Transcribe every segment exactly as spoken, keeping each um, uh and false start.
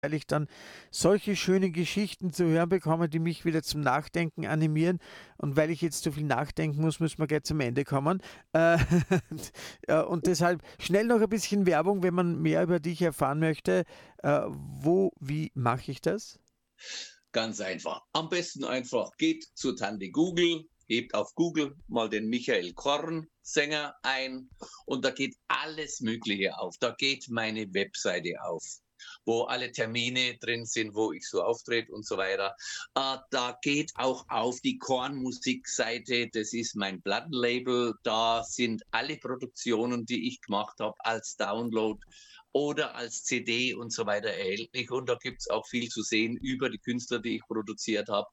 weil ich dann solche schöne Geschichten zu hören bekomme, die mich wieder zum Nachdenken animieren. Und weil ich jetzt so viel nachdenken muss, müssen wir gleich zum Ende kommen. Äh, ja, und deshalb schnell noch ein bisschen Werbung, wenn man mehr über dich erfahren möchte. Äh, wo, wie mache ich das? Ganz einfach. Am besten einfach geht zur Tante Google, gebt auf Google mal den Michael Korn Sänger ein und da geht alles Mögliche auf. Da geht meine Webseite auf, wo alle Termine drin sind, wo ich so auftrete und so weiter. Äh, da geht auch auf die Korn-Musikseite, das ist mein Plattenlabel. Da sind alle Produktionen, die ich gemacht habe, als Download oder als C D und so weiter erhältlich. Und da gibt es auch viel zu sehen über die Künstler, die ich produziert habe.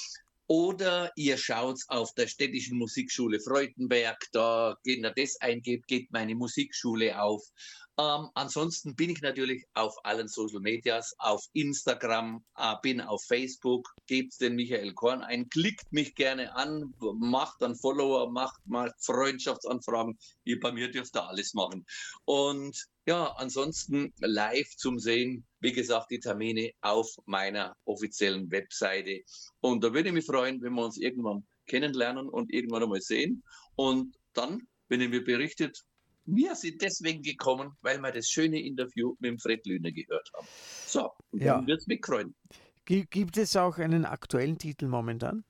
Oder ihr schaut auf der Städtischen Musikschule Freudenberg, da, wenn ihr das eingebt, geht meine Musikschule auf. Ähm, ansonsten bin ich natürlich auf allen Social Medias, auf Instagram, äh, bin auf Facebook, gebt den Michael Korn ein, klickt mich gerne an, macht dann Follower, macht mal Freundschaftsanfragen. Ihr bei mir dürft ihr alles machen. Und ja, ansonsten live zum Sehen, wie gesagt, die Termine auf meiner offiziellen Webseite. Und da würde ich mich freuen, wenn wir uns irgendwann kennenlernen und irgendwann einmal sehen. Und dann, wenn ihr mir berichtet, wir sind deswegen gekommen, weil wir das schöne Interview mit dem Fred Lühner gehört haben. So, und dann Ja. wird es mich freuen. Gi- Gibt es auch einen aktuellen Titel momentan?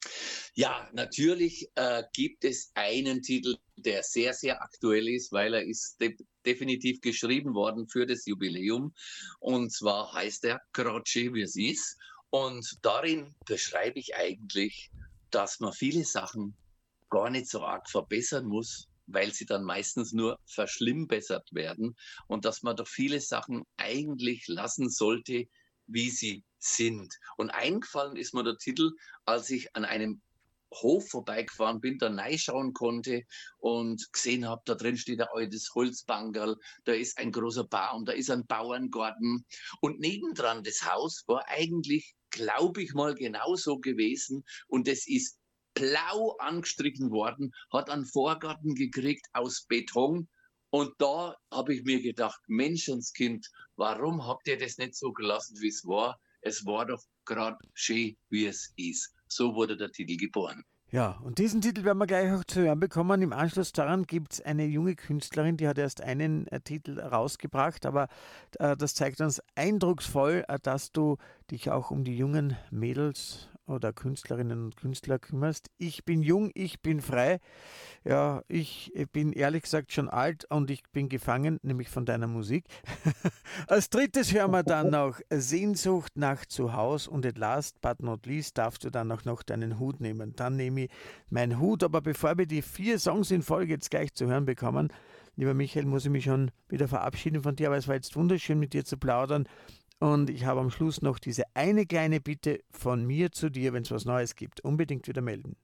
Ja, natürlich äh, gibt es einen Titel, der sehr, sehr aktuell ist, weil er ist de definitiv geschrieben worden für das Jubiläum. Und zwar heißt er Croce, wie es ist. Und darin beschreibe ich eigentlich, dass man viele Sachen gar nicht so arg verbessern muss, weil sie dann meistens nur verschlimmbessert werden und dass man doch viele Sachen eigentlich lassen sollte, wie sie sind. Und eingefallen ist mir der Titel, als ich an einem Hof vorbeigefahren bin, da reinschauen konnte und gesehen habe, da drin steht ein altes Holzbankerl, da ist ein großer Baum, da ist ein Bauerngarten und nebendran das Haus war eigentlich, glaube ich mal, genauso gewesen und es ist blau angestrichen worden, hat einen Vorgarten gekriegt aus Beton und da habe ich mir gedacht, Menschenskind, warum habt ihr das nicht so gelassen, wie es war? Es war doch gerade schön, wie es ist. So wurde der Titel geboren. Ja, und diesen Titel werden wir gleich auch zu hören bekommen. Im Anschluss daran gibt es eine junge Künstlerin, die hat erst einen äh, Titel rausgebracht, aber äh, das zeigt uns eindrucksvoll, äh, dass du dich auch um die jungen Mädels oder Künstlerinnen und Künstler kümmerst. Ich bin jung, ich bin frei. Ja, ich bin ehrlich gesagt schon alt und ich bin gefangen, nämlich von deiner Musik. Als drittes hören wir dann noch Sehnsucht nach Zuhause und at last but not least darfst du dann auch noch deinen Hut nehmen. Dann nehme ich meinen Hut, aber bevor wir die vier Songs in Folge jetzt gleich zu hören bekommen, lieber Michael, muss ich mich schon wieder verabschieden von dir, aber es war jetzt wunderschön mit dir zu plaudern und ich habe am Schluss noch diese eine kleine Bitte von mir zu dir, wenn es was Neues gibt, unbedingt wieder melden.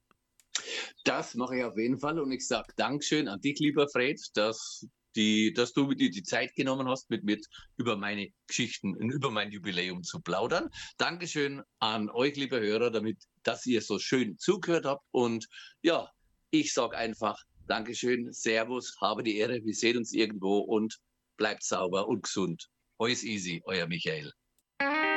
Das mache ich auf jeden Fall und ich sage Dankeschön an dich, lieber Fred, dass, die, dass du dir die Zeit genommen hast, mit mir über meine Geschichten und über mein Jubiläum zu plaudern. Dankeschön an euch, liebe Hörer, damit, dass ihr so schön zugehört habt und ja, ich sage einfach Dankeschön, Servus, habe die Ehre, wir sehen uns irgendwo und bleibt sauber und gesund. Alles easy, euer Michael.